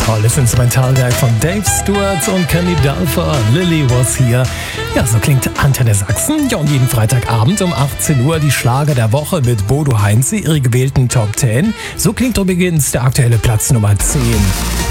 Tolles Instrumentalwerk von Dave Stewart und Candy Dulfer. Lily Was Here. Ja, so klingt Antenne Sachsen. Ja, und jeden Freitagabend um 18 Uhr die Schlager der Woche mit Bodo Heinze, ihre gewählten Top 10. So klingt übrigens der aktuelle Platz Nummer 10.